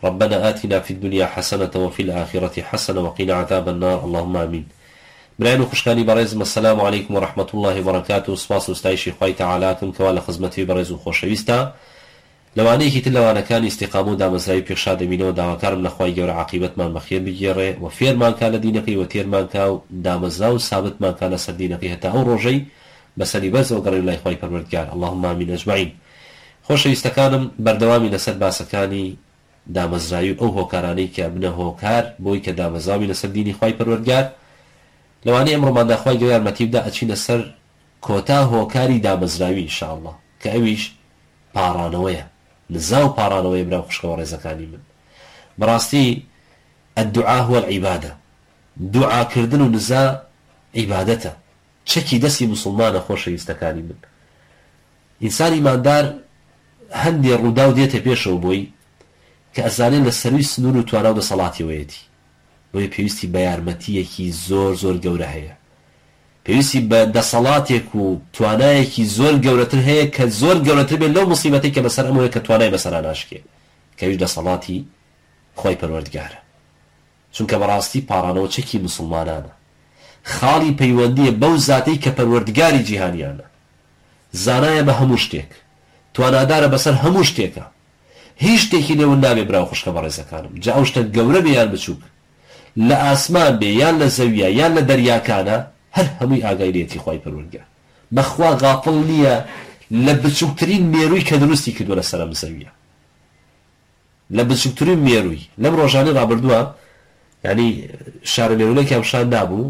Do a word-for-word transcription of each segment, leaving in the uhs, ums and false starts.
ربنا آتنا في الدنيا حسنة وفي الآخرة حسنة وقنا عذاب النار اللهم آمين. برایان خوشکانی بەڕێزم السلام عليكم ورحمة الله وبركاته. سپاس و ستایشی خوای تەعالاتم کەوا لە خزمەتی بەڕێز و خۆشەویستە لەوانەیەکی تر لەوانەکانی استیقام و دامەزراوی پێشا دەبینەوە. داواکارم لە خوای گەورە عاقبەتمان بەخێر بگێڕێ و فێرمانکە لە دینەکەی و تێرمانکە و دامەزرا و سابتمانکە لەسەر دینەکەی هەتا ئەو ڕۆژەی بەسەری بەرزەوە گەڕێ لای خوای پەروەردگار اللهم آمین ئەجمعین. خۆشەویستەکانم بەردەوامی لەسەر باسەکانی دامەزراوی ئەو هۆکارانەی کە بنە هۆکار بۆی کە دامەزراوی لەسەر دینی خوای پەروەردگار لەوانەیە ئەمڕۆماندا خوای گەورە یارمەتیبدا ئەچینە سەر کۆتا هۆکاری دامەزراوی ئینشاءالله کە ئەویش پاڕانەوەیە، نزا و پاڕانەوەی براو خوشکەوە ڕێزەکانی من. بەڕاستی الدعاء هو العبادة، دوعاکردن و نزا عیبادەتە، چەکی دەستی مسلمانە خۆشەویستەکانی من. ئینسانی ماندار هەندێ ڕوودا و دێتە پێشەوە بۆی کە ئەزانێت لە سەروی سنوور و توانە و دەسەڵاتیەوەیەتی بۆیە پێویستی بە یارمەتیەکی زۆر زۆر گەورە هەیە، پێویستی بە دەسەڵاتێک و توانایەکی زۆر گەورەتر هەیە کە زۆر گەورەتر بێت لەو مصیبەتەی کە بەسەر ئەمەوەیە کە توانای بەسەرا ناشکێ کەویش دەسەڵاتی خۆی پەروەردگارە. چونکە بەڕاستی پاڕانەوە چەکی مسلمانانە، خاڵی پەیوەندیە بەو زاتەی کە پەروەردگاری جیهانیانە، زانایە بە هەموو شتێک، توانادارە بەسەر هەموو شتێکە، هیچ شتێکی لێون نابێ براو خوشکە بە ڕێزەکانم. جا ئەو شتە گەورە بێ یان بچووک، لە ئاسمان بێ یان لە زەویە یان لە دەریاکانە، هەر هەمووی ئاگای لێتی خوای پەروەردگار. بەخوا غافڵ نییە لە بچووکترین مێرووی کە دروستی کردووە لە سەرم زەویە، لە بچووکترین مێرووی. لەم ڕۆژانەی ڕابردووە ینی شارە مێروولەی کە ئەمشان نابوو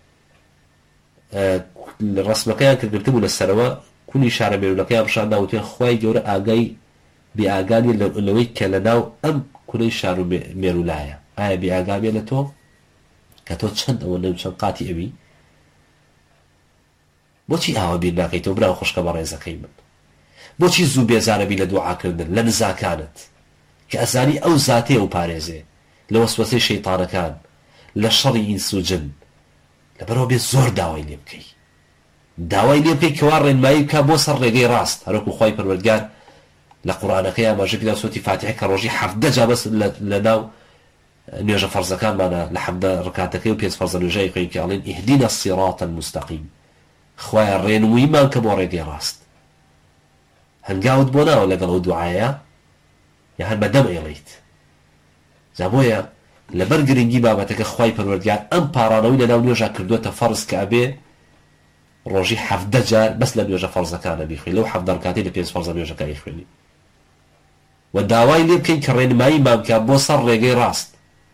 ڕسمەکەیان کردگرتبوو لەسەرەوە کونی شارە مێروولەکەی ئەمشان ناوتێن خوای گەورە ئاگای بێئاگانی لەوەی کە لە ناو ئەم کونەی شار و مێروولایە. ئایا بێئاگا بێ لە تۆ کە تۆ چەند ئەوە نەو چەند قاتی ئەوی؟ بۆچی ئاوا بیر ناکەیتەوە براو خوشکە بە ڕێزەکەی من؟ بۆچی زوو بێزارەبی لە دوعاکردن لە نزاکانت کە ئەزانی ئەو زاتێ و پارێزێ لە وەسوەسەی شەیطانەکان لە شەڕی ئینس و جن؟ لەبەرەوە بێ زۆر داوای لێ بکەی، داوای لێ بکەی کەوا ڕێنمایی بکە بۆ سەر ڕێگەی ڕاست. هەروەکو خوای پەروەردگار لە قورئانەکەی ئاماژەکەدا سوەتی فاتحە کە ڕۆژی حەفدە جا بەس لە ناو نوێژە فەرزەکانمانە لە حەمدە ڕکاتەکەی و پێنج فەرزە نوێژەی خوێن کە ئەڵێن ئیهدینا الصراط المستقیم، خوایە ڕێنموویمان کە بۆ ڕێگەی ڕاست. هەنگاوت بۆ ناوە لەگەڵ ئەو دوعایە یا هەر بەدەم ئێڵیت؟ جا بۆیە لەبەر گرنگی بابەتەکە خوای پەروەردگار ئەم پاڕانەوەی لە ناو نوێژە کردووەتە فەرز کە ئەبێ ڕۆژی حەفدە جار بەس لە نوێژە فەرزەکانە بیخوێن، لەو حەفدە ڕکاتەی لە پێنج فەرزە نوێژەکانی خوێنی و داوای لێ بکەین کە ڕێنماییمان بکە بۆ سەر ڕێگەی ڕاست.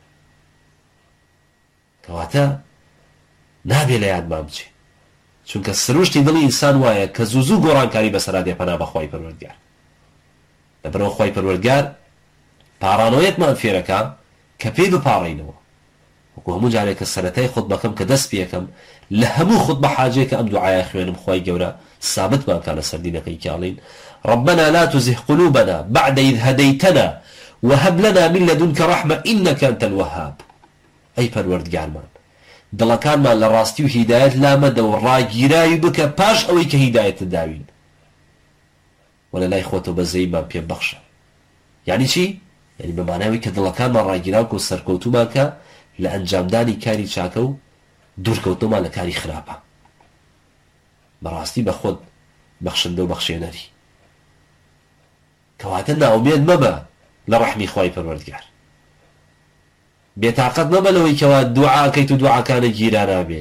کەواتە نابێ لە یادمان بچێ، چونکە سروشتی دڵی ئینسان وایە کە زوو زوو گۆڕانکاری بەسەرا دێ پەنا بە خوای پەروەردگار. لەبەرەوە خوای پەروەردگار پاڕانەوەیەکمان فێرەکە کە پێی بپاڕینەوە. وەکو هەموو جارێک کە سەرەتای خوتبەکەم کە دەست پێکەم لە هەموو خوتبە حاجەیە کە ئەم دوعایە خوێنم خوای گەورە سابتمان کە لەسەر دینەکەی کە ئەڵێن ربنا لا تزغ قلوبنا بعد إذ هديتنا وهب لنا من لدنك رحمة إنك أنت الوهاب. ئەی پەروەردگارمان دڵەکانمان لە ڕاستی و هیدایەت لامەدە و ڕاگیراوی بکە پاش ئەوەی کە هیدایەتت داوین و لە لای خۆتەوە بەزەیمان پێ بەخشە. یعنی چی؟ یعنی بەماناوی کە دڵەکانمان ڕاگیراوکە و سەرکەوتومان کە لە ئەنجامدانی کاری چاکە و دوورکەوتنەوەمان لە کاری خراپە. بەڕاستی بە خۆت بەخشندە و بەخشێنەری. کەواتە ناومێد مەبە لە ڕەحمی خوای پەروەردگار، بێتاقەت مەبە لەوەی کەوا دوعاکەیت و دوعاکانە گیرا نابێ.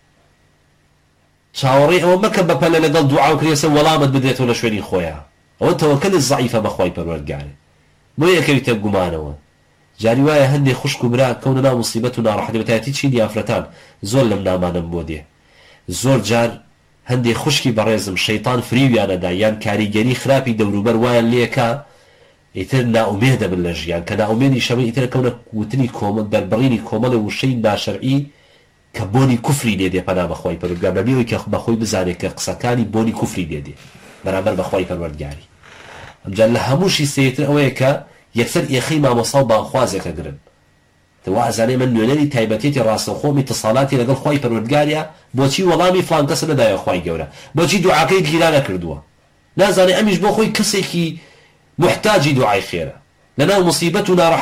چاوەڕێی ئەوە مەکە بەپەلە لەگەڵ دوعا و کرێسە وەڵامت بدرێتەوە لە شوێنی خۆیە. ئەوە تەوەکەلت زەعیفە بە خوای پەروەردگارێ، بۆ یەکەویتە گومانەوە. جاری وایە هەندێک خوشک و برا کەونە ناو موسیبەت و ناڕەحەتی بەتایەتی چینی ئافرەتان زۆر لەم نامانم بۆ دێ. زۆر جار هەندێک خوشکی بەڕێزم شەیطان فریویانەدا یان کاریگەری خراپی دەوروبەر وایان لێکە ئیتر ناومێ دەبن لە ژیان، کە ناومێنی شەمە ئیتر کەونە وتنی کۆمەڵ بەربڕینی کۆمەڵە وشەی ناشەرعی کە بۆنی کوفری لێ دێ پەنا بەخوای پەروەردگار، بەبێەوەی کە بەخۆی بزانێت کە قسەکانی بۆنی کوفری لێ دێ بەرامبەر بەخوای پەروەردگاری. ئەمجا لە هەمووشی سێتر ئەوەیە کە یەکسەر ئێخەی مامۆسا و بانخوازێکە گرن تەوا ئەزانێ من نوێنەری تایبەتێتی ڕاستەوخۆمی تەساڵاتی لەگەڵ خوای پەروەردگاریە، بۆچی وەڵامی فڵان کەسە نەدایە خوای گەورە، بۆچی دوعاکەی گیرا نەکردووە؟ نازانێ ئەمیش بۆ خۆی کەسێکی محتاجی دوعای خێرە لەناو مصیبەت و ناڕەحەتی